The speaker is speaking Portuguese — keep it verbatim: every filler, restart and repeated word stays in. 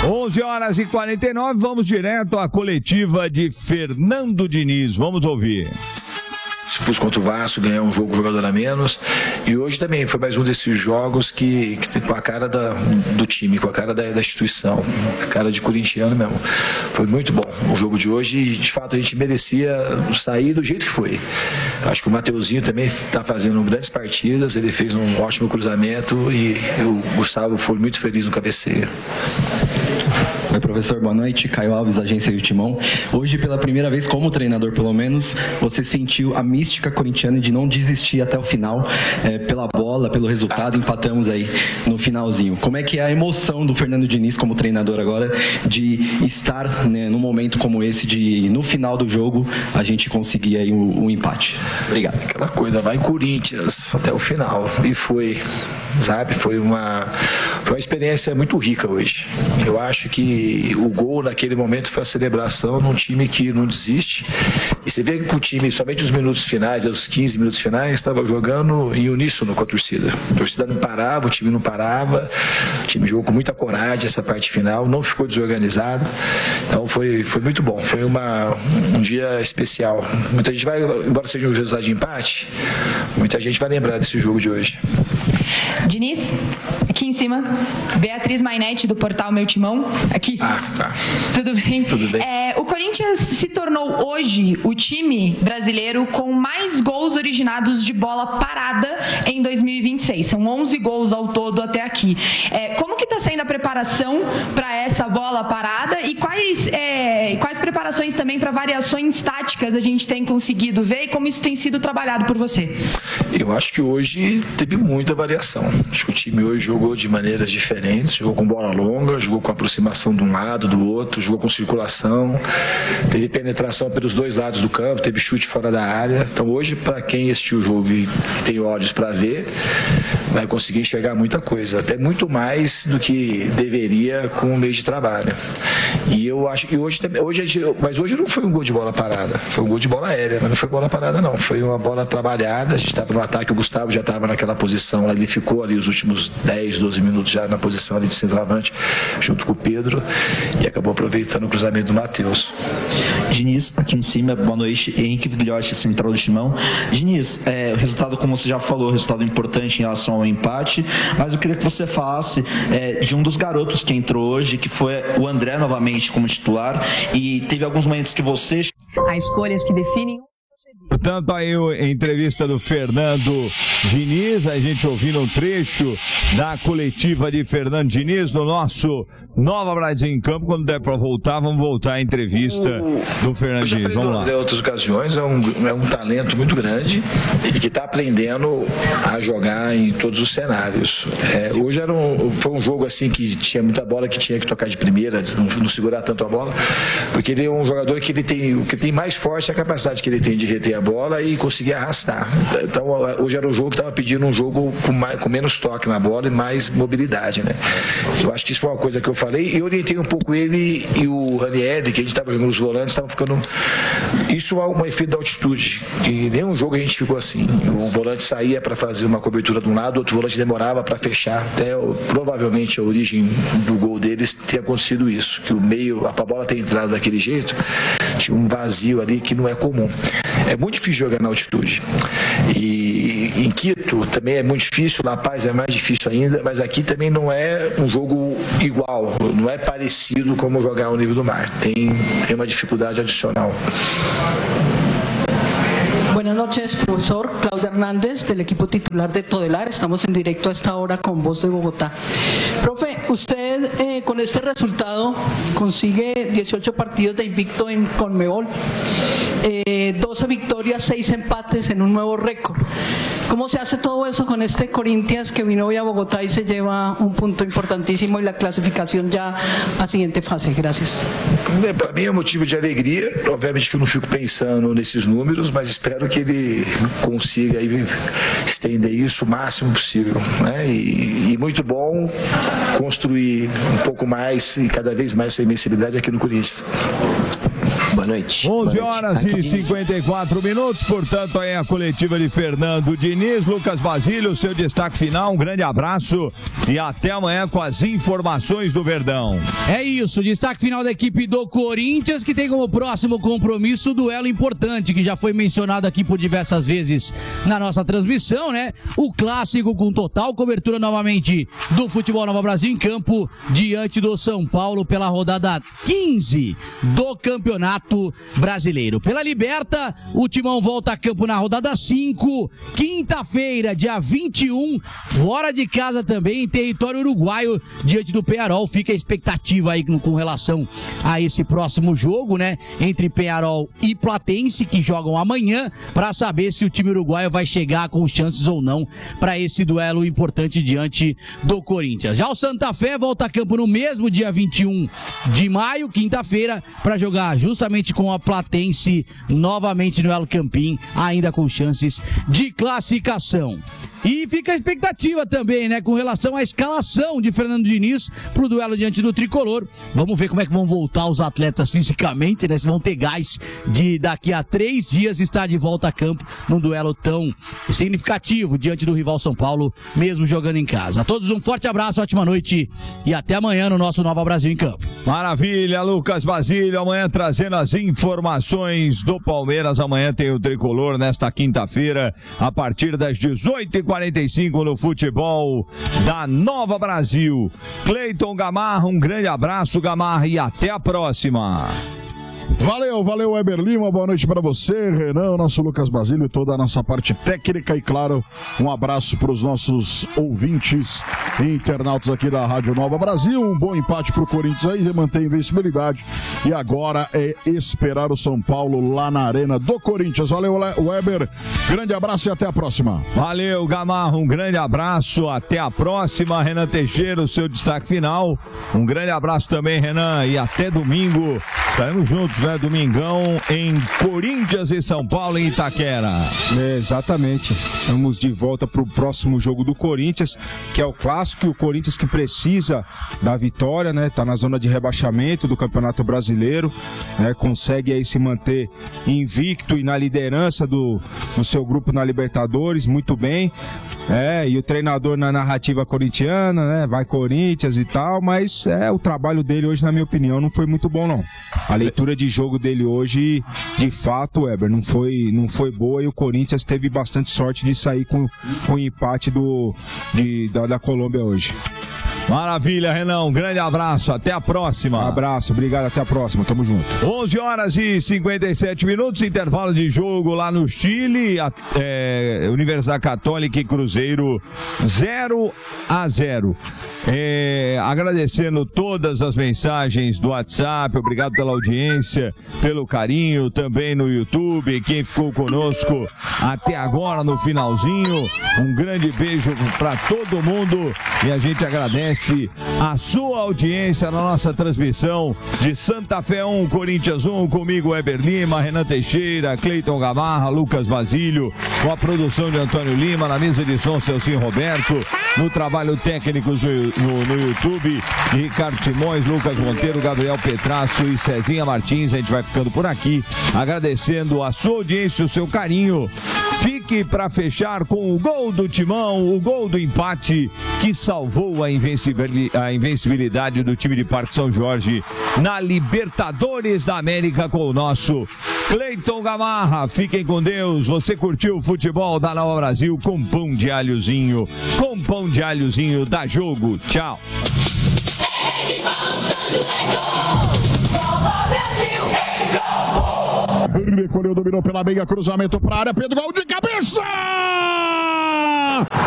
onze horas e quarenta e nove, vamos direto à coletiva de Fernando Diniz. Vamos ouvir. Expus contra o Vasco, ganhar um jogo jogador a menos, e hoje também foi mais um desses jogos que, que tem com a cara da, do time, com a cara da, da instituição, a cara de corintiano mesmo. Foi muito bom o jogo de hoje e de fato a gente merecia sair do jeito que foi. Acho que o Mateuzinho também está fazendo grandes partidas, ele fez um ótimo cruzamento e o Gustavo foi muito feliz no cabeceio. Oi, professor, boa noite. Caio Alves, agência do Timão. Hoje, pela primeira vez como treinador, pelo menos, você sentiu a mística corintiana de não desistir até o final, é, pela bola, pelo resultado, empatamos aí no finalzinho. Como é que é a emoção do Fernando Diniz como treinador agora de estar, né, num momento como esse, de no final do jogo a gente conseguir aí o, o empate? Obrigado. Aquela coisa, vai Corinthians até o final. E foi, sabe, foi uma, foi uma experiência muito rica hoje. Eu acho que o gol naquele momento foi a celebração num time que não desiste. E você vê que o time, somente os minutos finais, os quinze minutos finais, estava jogando em uníssono com a torcida. A torcida não parava, o time não parava, o time jogou com muita coragem essa parte final, não ficou desorganizado. Então foi, foi muito bom, foi uma, um dia especial. Muita gente vai, embora seja um resultado de empate, muita gente vai lembrar desse jogo de hoje. Diniz, aqui em cima, Beatriz Mainetti do portal Meu Timão, aqui. Ah, tá. Tudo bem? Tudo bem. É, o Corinthians se tornou hoje o time brasileiro com mais gols originados de bola parada em dois mil e vinte e seis. São onze gols ao todo até aqui. É, como que está sendo a preparação para essa bola parada e quais, é, quais preparações também para variações táticas a gente tem conseguido ver e como isso tem sido trabalhado por você? Eu acho que hoje teve muita variação. Acho que o time hoje jogou de maneiras diferentes, jogou com bola longa, jogou com aproximação de um lado, do outro, jogou com circulação, teve penetração pelos dois lados do campo, teve chute fora da área. Então hoje, para quem assistiu o jogo e tem olhos para ver, vai conseguir enxergar muita coisa, até muito mais do que deveria com o meio de trabalho. E eu acho que hoje, hoje mas hoje não foi um gol de bola parada, foi um gol de bola aérea, mas não foi bola parada não, foi uma bola trabalhada. A gente estava no ataque, o Gustavo já estava naquela posição, ele ficou ali os últimos dez, doze minutos já na posição ali de centroavante, junto com o Pedro, e acabou aproveitando o cruzamento do Matheus. Diniz, aqui em cima, boa noite, Henrique Vigliotti, central do Timão. Diniz, é, o resultado, como você já falou, resultado importante em relação ao empate, mas eu queria que você falasse é, de um dos garotos que entrou hoje, que foi o André novamente como titular, e teve alguns momentos que você... Há escolhas que definem... Portanto, aí a entrevista do Fernando Diniz, a gente ouvindo um trecho da coletiva de Fernando Diniz no nosso Nova Brasil em Campo. Quando der para voltar, vamos voltar à entrevista do Fernando Diniz. Vamos lá. Em outras ocasiões, é um, é um talento muito grande e que está aprendendo a jogar em todos os cenários. É, hoje era um, foi um jogo assim que tinha muita bola, que tinha que tocar de primeira, não, não segurar tanto a bola, porque ele é um jogador que ele tem, o que tem mais forte é a capacidade que ele tem de reter a bola e conseguir arrastar. Então hoje era um jogo que estava pedindo um jogo com, mais, com menos toque na bola e mais mobilidade, né? Eu acho que isso foi uma coisa que eu falei e orientei um pouco ele e o Ranieri, que a gente estava jogando os volantes, estavam ficando... Isso é um efeito da altitude, que nenhum jogo a gente ficou assim. O volante saía para fazer uma cobertura de um lado, o outro volante demorava para fechar, até provavelmente a origem do gol deles tenha acontecido isso, que o meio, a bola ter entrado daquele jeito, tinha um vazio ali que não é comum. É muito difícil jogar na altitude. E em Quito também é muito difícil, La Paz é mais difícil ainda, mas aqui também não é um jogo igual, não é parecido como jogar ao nível do mar. Tem, tem uma dificuldade adicional. Buenas noches, profesor. Claudia Hernández, del equipo titular de Todelar. Estamos en directo a esta hora con Voz de Bogotá. Profe, usted eh, con este resultado consigue dieciocho partidos de invicto en Conmebol, eh, doce victorias, seis empates en un nuevo récord. ¿Cómo se hace todo eso con este Corinthians que vino hoy a Bogotá y se lleva un punto importantísimo y la clasificación ya a siguiente fase? Gracias. Para mim é um motivo de alegria. Obviamente que eu não fico pensando nesses números, mas espero que ele consiga aí estender isso o máximo possível, né? E, e muito bom construir um pouco mais e cada vez mais essa invencibilidade aqui no Corinthians. Boa noite. onze Boa noite. horas Aqui... e cinquenta e quatro minutos, portanto, aí a coletiva de Fernando Diniz. Lucas Basílio, seu destaque final, um grande abraço e até amanhã com as informações do Verdão. É isso, destaque final da equipe do Corinthians, que tem como próximo compromisso o duelo importante, que já foi mencionado aqui por diversas vezes na nossa transmissão, né? O clássico com total cobertura novamente do Futebol Nova Brasil em campo, diante do São Paulo pela rodada quinze do Campeonato Brasileiro. Pela Liberta, o Timão volta a campo na rodada cinco, quinta-feira, dia vinte e um, fora de casa também, em território uruguaio, diante do Peñarol. Fica a expectativa aí com relação a esse próximo jogo, né, entre Peñarol e Platense, que jogam amanhã, para saber se o time uruguaio vai chegar com chances ou não para esse duelo importante diante do Corinthians. Já o Santa Fé volta a campo no mesmo dia vinte e um de maio, quinta-feira, para jogar justamente com a Platense novamente no El Campín, ainda com chances de classificação. E fica a expectativa também, né, com relação à escalação de Fernando Diniz pro duelo diante do Tricolor. Vamos ver como é que vão voltar os atletas fisicamente, né, se vão ter gás de daqui a três dias estar de volta a campo num duelo tão significativo diante do rival São Paulo, mesmo jogando em casa. A todos um forte abraço, ótima noite e até amanhã no nosso Nova Brasil em Campo. Maravilha, Lucas Basílio, amanhã trazendo as informações do Palmeiras. Amanhã tem o Tricolor nesta quinta-feira, a partir das dezoito e quarenta e cinco no futebol da Nova Brasil. Cleiton Gamarra, um grande abraço, Gamarra, e até a próxima. Valeu, valeu, Weber Lima, boa noite para você, Renan, nosso Lucas Basílio e toda a nossa parte técnica e, claro, um abraço para os nossos ouvintes e internautas aqui da Rádio Nova Brasil. Um bom empate para o Corinthians aí, mantém a invencibilidade e agora é esperar o São Paulo lá na Arena do Corinthians. Valeu, Weber, grande abraço e até a próxima. Valeu, Gamarra, um grande abraço, até a próxima. Renan Teixeira, o seu destaque final. Um grande abraço também, Renan, e até domingo. Estaremos juntos, né? Domingão em Corinthians e São Paulo, em Itaquera. É, exatamente. Estamos de volta para o próximo jogo do Corinthians, que é o clássico, e o Corinthians que precisa da vitória, né? Tá na zona de rebaixamento do Campeonato Brasileiro, né? Consegue aí se manter invicto e na liderança do, do seu grupo na Libertadores, muito bem. É, e o treinador na narrativa corintiana, né? Vai Corinthians e tal, mas é, o trabalho dele hoje, na minha opinião, não foi muito bom, não. A leitura de jogo dele hoje, de fato, Weber, não foi, não foi boa, e o Corinthians teve bastante sorte de sair com, com o empate do, de, da, da Colômbia hoje. Maravilha, Renan, um grande abraço, até a próxima. Um abraço, obrigado, até a próxima, tamo junto. onze horas e cinquenta e sete minutos, intervalo de jogo lá no Chile, a, é, Universidade Católica e Cruzeiro zero a zero. É, agradecendo todas as mensagens do WhatsApp, obrigado pela audiência, pelo carinho, também no YouTube, quem ficou conosco até agora no finalzinho, um grande beijo para todo mundo e a gente agradece a sua audiência na nossa transmissão de Santa Fé um, Corinthians um, comigo Weber Lima, Renan Teixeira, Cleiton Gamarra, Lucas Basílio, com a produção de Antônio Lima, na mesa de som Celcinho Roberto, no trabalho técnico no, no, no YouTube, Ricardo Simões, Lucas Monteiro, Gabriel Petrasso e Cezinha Martins. A gente vai ficando por aqui, agradecendo a sua audiência, o seu carinho. Fique para fechar com o gol do Timão, o gol do empate que salvou a invencibilidade do time de Parque São Jorge na Libertadores da América com o nosso Cleiton Gamarra. Fiquem com Deus. Você curtiu o futebol da Nova Brasil com pão de alhozinho, com pão de alhozinho da Jogo. Tchau. Recolheu, dominou pela meia, cruzamento para a área, Pedro, gol de cabeça!